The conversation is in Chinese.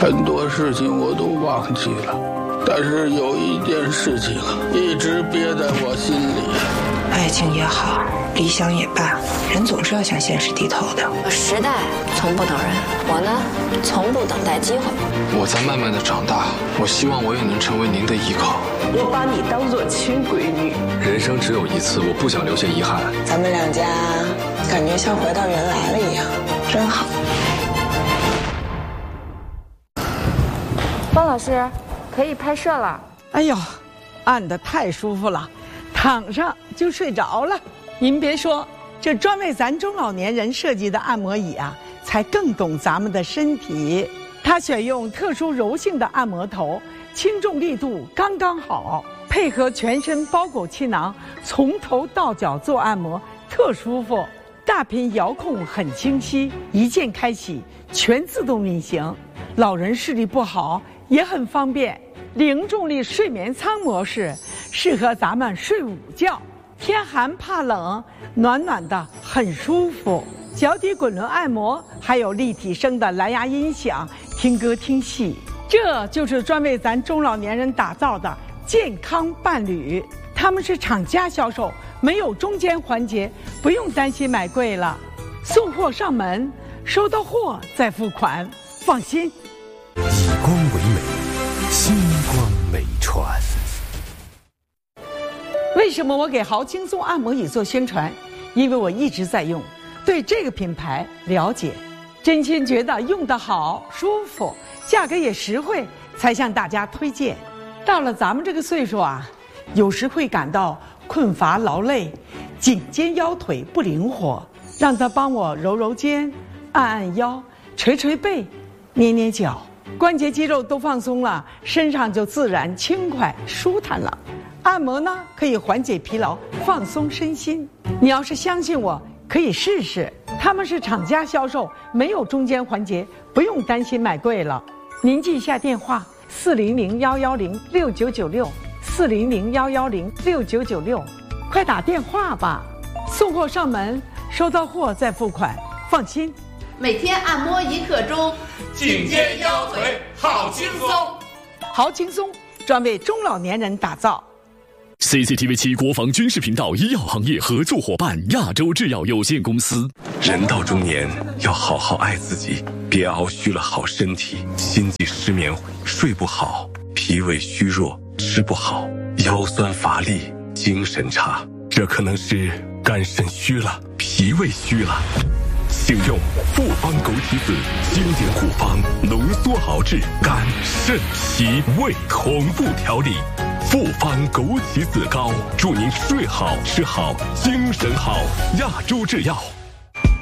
很多事情我都忘记了，但是有一件事情一直憋在我心里。 爱情也好，理想也罢，人总是要向现实低头的。 时代从不等人，我呢，从不等待机会。 我在慢慢的长大，我希望我也能成为您的依靠。 我把你当作亲闺女。 人生只有一次，我不想留下遗憾。 咱们两家感觉像回到原来了一样，真好。 方老师，可以拍摄了。 哎呦，按得太舒服了，躺上就睡着了。您别说，这专为咱中老年人设计的按摩椅啊，才更懂咱们的身体。它选用特殊柔性的按摩头，轻重力度刚刚好，配合全身包裹气囊，从头到脚做按摩，特舒服。大屏遥控很清晰，一键开启，全自动运行。老人视力不好也很方便。零重力睡眠舱模式适合咱们睡午觉，天寒怕冷，暖暖的很舒服。脚底滚轮按摩，还有立体声的蓝牙音响，听歌听戏。这就是专为咱中老年人打造的健康伴侣。他们是厂家销售，没有中间环节，不用担心买贵了。送货上门，收到货再付款，放心。 以光为美，星光美传。 为什么我给豪轻松按摩椅做宣传？因为我一直在用，对这个品牌了解，真心觉得用得好、舒服，价格也实惠，才向大家推荐。到了咱们这个岁数啊，有时会感到困乏劳累，颈肩腰腿不灵活，让他帮我揉揉肩，按按腰，捶捶背，捏捏脚，关节肌肉都放松了，身上就自然轻快舒坦了。按摩呢，可以缓解疲劳，放松身心。你要是相信我，可以试试。他们是厂家销售，没有中间环节，不用担心买贵了。您记一下电话：400-110-6996，400-110-6996，快打电话吧。送货上门，收到货再付款，放心。 每天按摩1刻钟， 颈肩腰腿好轻松。 好轻松，专为中老年人打造。 CCTV7国防军事频道医药行业合作伙伴亚洲制药有限公司。 人到中年要好好爱自己，别熬虚了好身体，心悸失眠，睡不好，脾胃虚弱，吃不好，腰酸乏力，精神差，这可能是肝肾虚了，脾胃虚了。请用复方枸杞子经典护方，浓缩熬制肝肾脾胃同步调理。复方枸杞子膏，祝您睡好吃好精神好。亚洲制药。